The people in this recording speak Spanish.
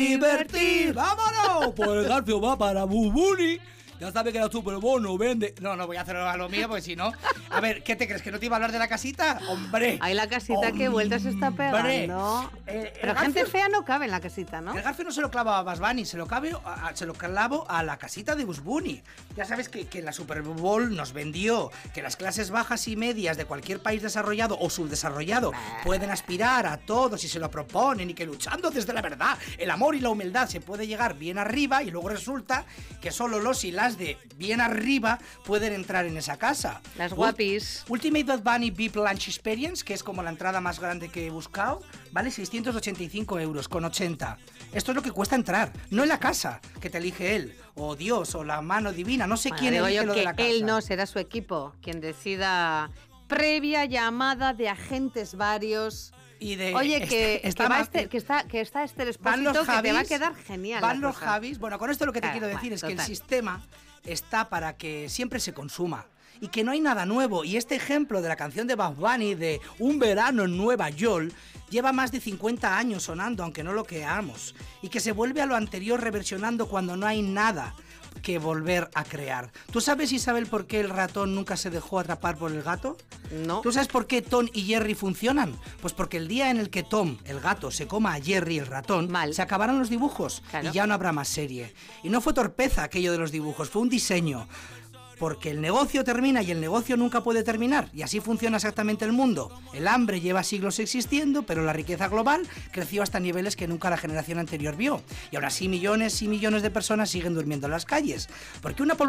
divertir. ¡Vámonos! Pues el Garfio va para Bugs Bunny. Ya sabes que la Super Bowl no vende. No voy a hacerlo a lo mío, porque si no... A ver, ¿qué te crees? ¿Que no te iba a hablar de la casita? ¡Hombre! Hay la casita que vuelta se está pegando. Pero gente fea no cabe en la casita, ¿no? El Garfio no se lo clava a Bugs Bunny, se lo clavo a la casita de Bugs Bunny. Ya sabes que la Super Bowl nos vendió que las clases bajas y medias de cualquier país desarrollado o subdesarrollado pueden aspirar a todo si se lo proponen, y que luchando desde la verdad, el amor y la humildad se puede llegar bien arriba, y luego resulta que solo los y las de bien arriba pueden entrar en esa casa. Las guapis. Ultimate Bugs Bunny VIP Lunch Experience, que es como la entrada más grande que he buscado, vale 685 euros con 80. Esto es lo que cuesta entrar, no en la casa que te elige él, o Dios, o la mano divina, no sé quién elige lo de la casa. Él no, será su equipo quien decida, previa llamada de agentes varios. Y de, oye, que está Esther Expósito, que te va a quedar genial. Van los Javis. Bueno, con esto lo que te quiero decir es que el sistema está para que siempre se consuma y que no hay nada nuevo. Y este ejemplo de la canción de Bugs Bunny de Un verano en Nueva York lleva más de 50 años sonando, aunque no lo creamos, y que se vuelve a lo anterior reversionando cuando no hay nada que volver a crear. ¿Tú sabes, Isabel, por qué el ratón nunca se dejó atrapar por el gato? No. ¿Tú sabes por qué Tom y Jerry funcionan? Pues porque el día en el que Tom, el gato, se coma a Jerry, el ratón, se acabaron los dibujos, claro, y ya no habrá más serie. Y no fue torpeza aquello de los dibujos, fue un diseño. Porque el negocio termina y el negocio nunca puede terminar, y así funciona exactamente el mundo. El hambre lleva siglos existiendo, pero la riqueza global creció hasta niveles que nunca la generación anterior vio. Y ahora sí millones y millones de personas siguen durmiendo en las calles. Porque una